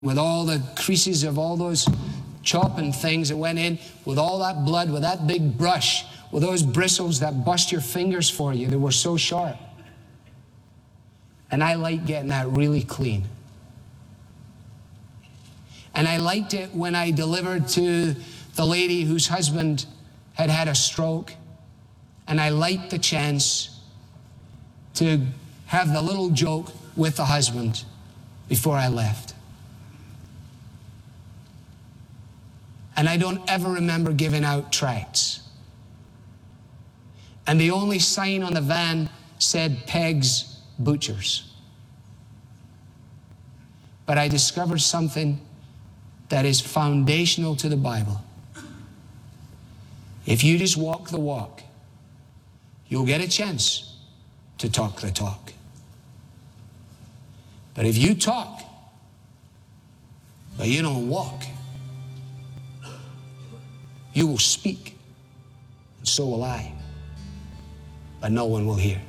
with all the creases of all those chopping things that went in, with all that blood, with that big brush, with those bristles that bust your fingers for you. They were so sharp. And I liked getting that really clean. And I liked it when I delivered to the lady whose husband had had a stroke. And I liked the chance to have the little joke with the husband before I left. And I don't ever remember giving out tracts. And the only sign on the van said Peg's Butchers. But I discovered something that is foundational to the Bible. If you just walk the walk, you'll get a chance to talk the talk. But if you talk, but you don't walk, you will speak, and so will I, but no one will hear.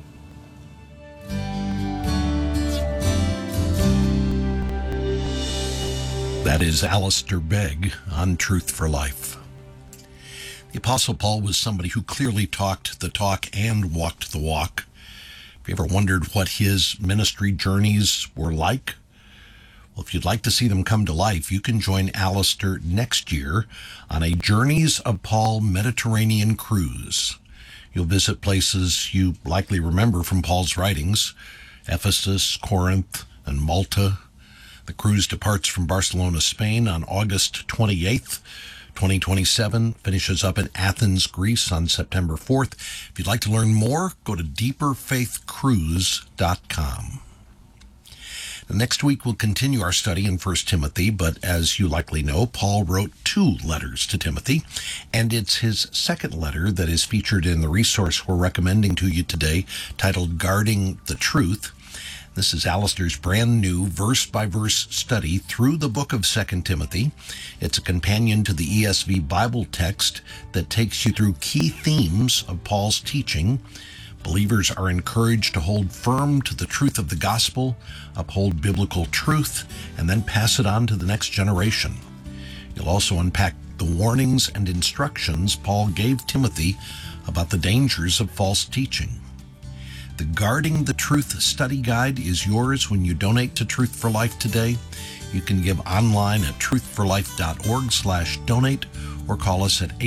That is Alistair Begg on Truth for Life. The Apostle Paul was somebody who clearly talked the talk and walked the walk. Have you ever wondered what his ministry journeys were like? Well, if you'd like to see them come to life, you can join Alistair next year on a Journeys of Paul Mediterranean cruise. You'll visit places you likely remember from Paul's writings, Ephesus, Corinth, and Malta. The cruise departs from Barcelona, Spain on August 28th, 2027, finishes up in Athens, Greece on September 4th. If you'd like to learn more, go to deeperfaithcruise.com. Next week, we'll continue our study in 1 Timothy, but as you likely know, Paul wrote 2 letters to Timothy, and it's his second letter that is featured in the resource we're recommending to you today, titled Guarding the Truth. This is Alistair's brand new verse-by-verse study through the book of 2 Timothy. It's a companion to the ESV Bible text that takes you through key themes of Paul's teaching. Believers are encouraged to hold firm to the truth of the gospel, uphold biblical truth, and then pass it on to the next generation. You'll also unpack the warnings and instructions Paul gave Timothy about the dangers of false teaching. The Guarding the Truth study guide is yours when you donate to Truth for Life today. You can give online at truthforlife.org/donate or call us at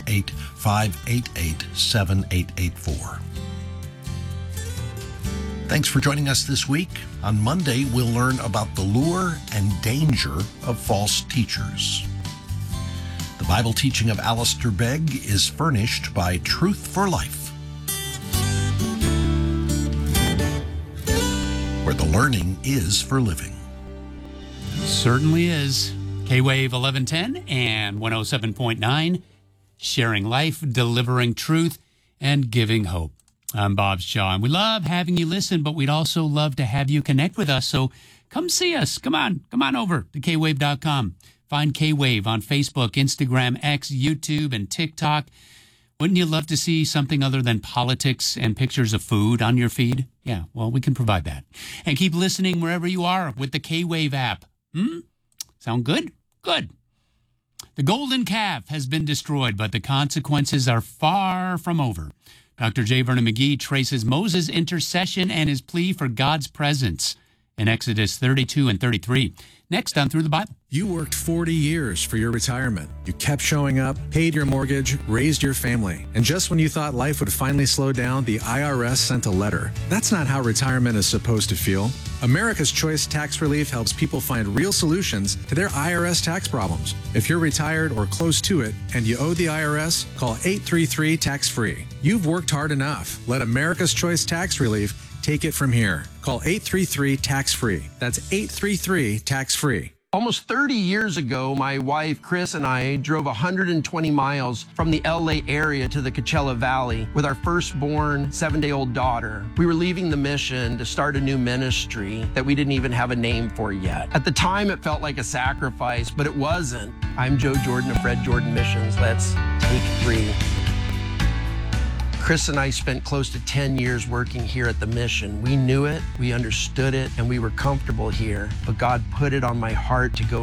888-588-7884. Thanks for joining us this week. On Monday, we'll learn about the lure and danger of false teachers. The Bible teaching of Alistair Begg is furnished by Truth for Life, where the learning is for living. Certainly is. K-Wave 1110 and 107.9, sharing life, delivering truth, and giving hope. I'm Bob Shaw, and we love having you listen, but we'd also love to have you connect with us. So come see us. Come on over to kwave.com. Find K-Wave on Facebook, Instagram, X, YouTube, and TikTok. Wouldn't you love to see something other than politics and pictures of food on your feed? Yeah, well, we can provide that. And keep listening wherever you are with the K-Wave app. Sound good? Good. The golden calf has been destroyed, but the consequences are far from over. Dr. J. Vernon McGee traces Moses' intercession and his plea for God's presence in Exodus 32 and 33. Next on Through the Bible. You worked 40 years for your retirement. You kept showing up, paid your mortgage, raised your family. And just when you thought life would finally slow down, the IRS sent a letter. That's not how retirement is supposed to feel. America's Choice Tax Relief helps people find real solutions to their IRS tax problems. If you're retired or close to it and you owe the IRS, call 833-TAX-FREE. You've worked hard enough. Let America's Choice Tax Relief take it from here. Call 833-TAX-FREE. That's 833-TAX-FREE. Almost 30 years ago, my wife, Chris, and I drove 120 miles from the LA area to the Coachella Valley with our firstborn 7-day-old daughter. We were leaving the mission to start a new ministry that we didn't even have a name for yet. At the time, it felt like a sacrifice, but it wasn't. I'm Joe Jordan of Fred Jordan Missions. Let's take 3. Chris and I spent close to 10 years working here at the mission. We knew it, we understood it, and we were comfortable here. But God put it on my heart to go